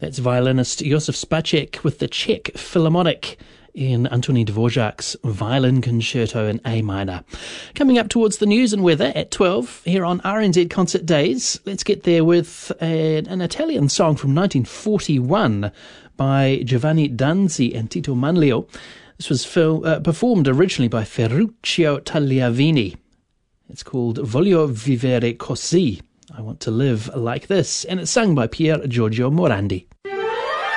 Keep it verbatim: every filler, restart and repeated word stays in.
That's violinist Josef Spacek with the Czech Philharmonic in Antoni Dvorak's Violin Concerto in A minor. Coming up towards the news and weather at twelve here on R N Z Concert Days. Let's get there with a, an Italian song from nineteen forty-one by Giovanni Danzi and Tito Manlio. This was fil- uh, performed originally by Ferruccio Tagliavini. It's called Voglio vivere così. I want to live like this. And it's sung by Pier Giorgio Morandi.